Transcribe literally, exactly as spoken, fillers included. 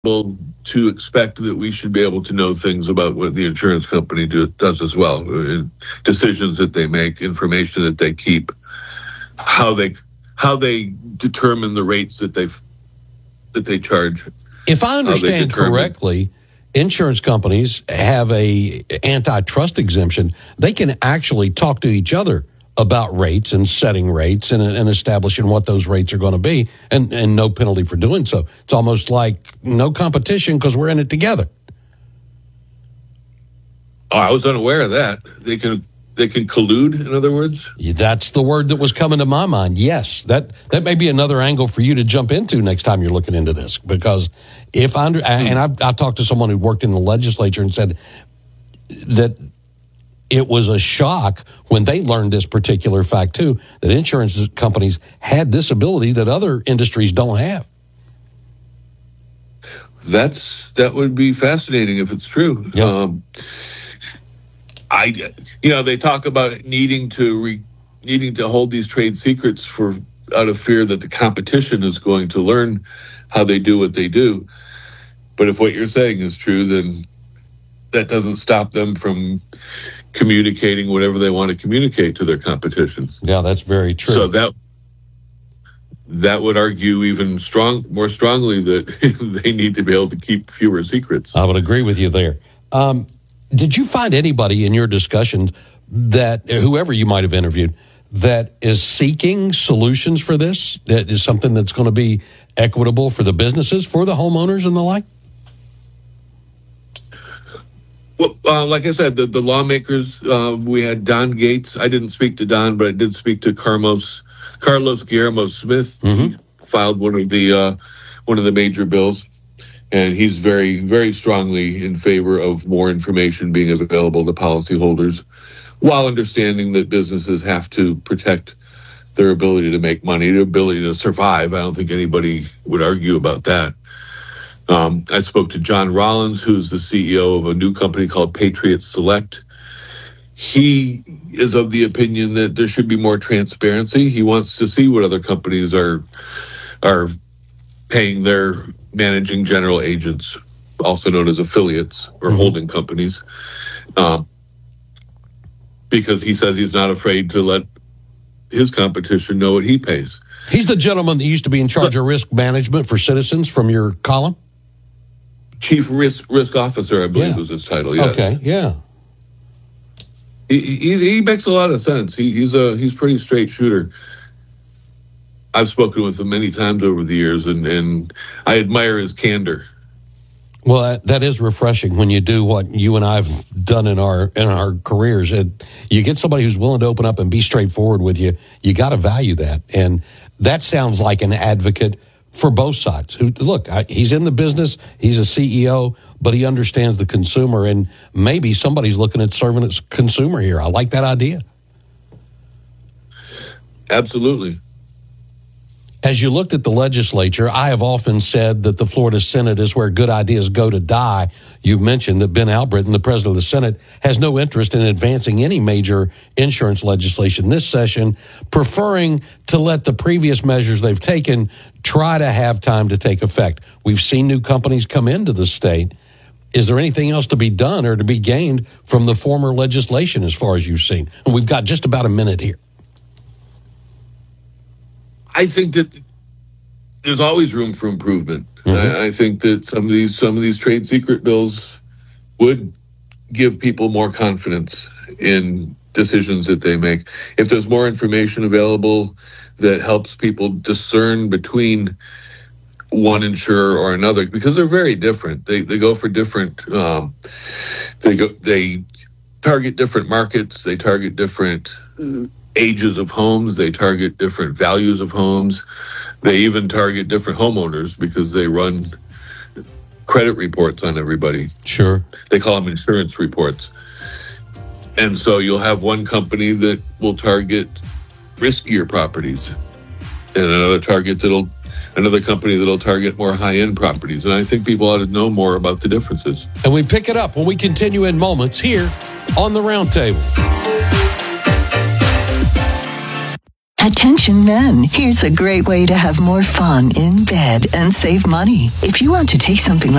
to expect that we should be able to know things about what the insurance company do, does as well, decisions that they make, information that they keep, how they how they determine the rates that they that they charge. If I understand correctly, insurance companies have a antitrust exemption. They can actually talk to each other about rates and setting rates and, and establishing what those rates are going to be, and, and no penalty for doing so. It's almost like no competition because we're in it together. Oh, I was unaware of that. They can they can collude, in other words? That's the word that was coming to my mind. Yes, that, that may be another angle for you to jump into next time you're looking into this. Because if I, under, and I, I talked to someone who worked in the legislature and said that it was a shock when they learned this particular fact, too, that insurance companies had this ability that other industries don't have. That's that would be fascinating if it's true. Yep. Um, I, you know, they talk about needing to re, needing to hold these trade secrets for out of fear that the competition is going to learn how they do what they do. But if what you're saying is true, then that doesn't stop them from communicating whatever they want to communicate to their competition. Yeah, that's very true. So that that would argue even strong, more strongly that they need to be able to keep fewer secrets. I would agree with you there. Um, did you find anybody in your discussions that, whoever you might have interviewed, that is seeking solutions for this? That is something that's going to be equitable for the businesses, for the homeowners and the like? Well, uh, like I said, the, the lawmakers, uh, we had Don Gates. I didn't speak to Don, but I did speak to Carlos, Carlos Guillermo Smith. Mm-hmm. He filed one of the uh, one of the major bills, and he's very, very strongly in favor of more information being available to policyholders, while understanding that businesses have to protect their ability to make money, their ability to survive. I don't think anybody would argue about that. Um, I spoke to John Rollins, who's the C E O of a new company called Patriot Select. He is of the opinion that there should be more transparency. He wants to see what other companies are are paying their managing general agents, also known as affiliates or mm-hmm. holding companies, um, because he says he's not afraid to let his competition know what he pays. He's the gentleman that used to be in charge so, of risk management for Citizens from your column? Chief Risk Risk Officer, I believe, yeah. was his title. Yes. Okay, yeah. He, he he makes a lot of sense. He, he's a he's pretty straight shooter. I've spoken with him many times over the years, and, and I admire his candor. Well, that, that is refreshing when you do what you and I've done in our in our careers. It, you get somebody who's willing to open up and be straightforward with you. You got to value that, and that sounds like an advocate for both sides. Who look, I, he's in the business. He's a C E O, but he understands the consumer, and maybe somebody's looking at serving as consumer here. I like that idea. Absolutely. As you looked at the legislature, I have often said that the Florida Senate is where good ideas go to die. You mentioned that Ben Albritton, the president of the Senate, has no interest in advancing any major insurance legislation this session, preferring to let the previous measures they've taken try to have time to take effect. We've seen new companies come into the state. Is there anything else to be done or to be gained from the former legislation as far as you've seen? And we've got just about a minute here. I think that there's always room for improvement. Mm-hmm. I, I think that some of these some of these trade secret bills would give people more confidence in decisions that they make. If there's more information available that helps people discern between one insurer or another, because they're very different. They they go for different. Um, they go they target different markets. They target different Uh, ages of homes, they target different values of homes, they even target different homeowners because they run credit reports on everybody. Sure. They call them insurance reports. And so you'll have one company that will target riskier properties and another target that'll another company that'll target more high-end properties. And I think people ought to know more about the differences. And we pick it up when we continue in moments here on the Roundtable. Attention men, here's a great way to have more fun in bed and save money. If you want to take something like